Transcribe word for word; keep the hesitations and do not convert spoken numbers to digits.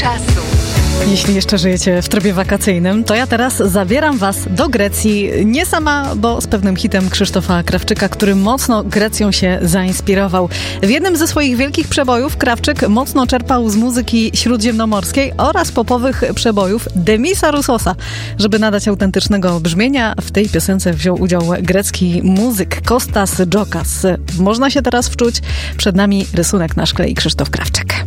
czasu. Jeśli jeszcze żyjecie w trybie wakacyjnym, to ja teraz zabieram was do Grecji. Nie sama, bo z pewnym hitem Krzysztofa Krawczyka, który mocno Grecją się zainspirował. W jednym ze swoich wielkich przebojów Krawczyk mocno czerpał z muzyki śródziemnomorskiej oraz popowych przebojów Demisa Roussosa. Żeby nadać autentycznego brzmienia, w tej piosence wziął udział grecki muzyk Kostas Dzokas. Można się teraz wczuć. Przed nami rysunek na szkle i Krzysztof Krawczyk.